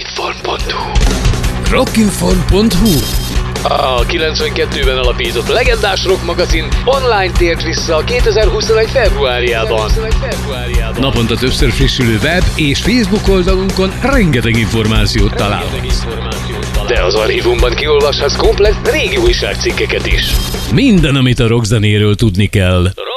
Rockinfon.hu. Rockinfon.hu. A 92-ben alapított legendás rock magazin online tért vissza a 2021 februárjában. Naponta többször frissülő web és Facebook oldalunkon rengeteg információt találhatsz. De az archívumban kiolvashatsz komplett régi újságcikkeket is. Minden, amit a rockzenéről tudni kell.